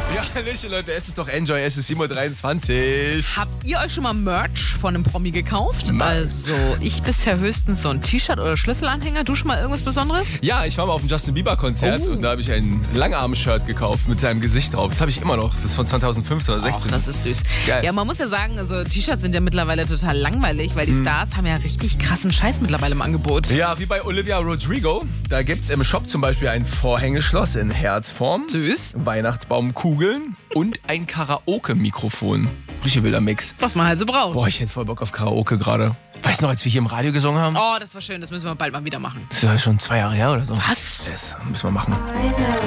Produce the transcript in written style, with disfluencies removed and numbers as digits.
Ja, Hallöchen Leute, es ist doch Enjoy, es ist 7:23 Uhr. Habt ihr euch schon mal Merch von einem Promi gekauft? Also, ich bisher höchstens so ein T-Shirt oder Schlüsselanhänger. Du schon mal irgendwas Besonderes? Ja, ich war mal auf dem Justin Bieber Konzert und da habe ich ein Langarm-Shirt gekauft mit seinem Gesicht drauf. Das habe ich immer noch, das ist von 2015 oder 16. Och, das ist süß. Geil. Ja, man muss ja sagen, also T-Shirts sind ja mittlerweile total langweilig, weil die Stars haben ja richtig krassen Scheiß mittlerweile im Angebot. Ja, wie bei Olivia Rodrigo. Da gibt's im Shop zum Beispiel ein Vorhängeschloss in Herzform, Süß. Weihnachtsbaumkugeln und ein Karaoke-Mikrofon. Richtig wilder Mix. Was man halt so braucht. Boah, ich hätte voll Bock auf Karaoke gerade. Weißt du noch, als wir hier im Radio gesungen haben? Oh, das war schön. Das müssen wir bald mal wieder machen. Das ist ja schon 2 Jahre her oder so. Was? Das müssen wir machen.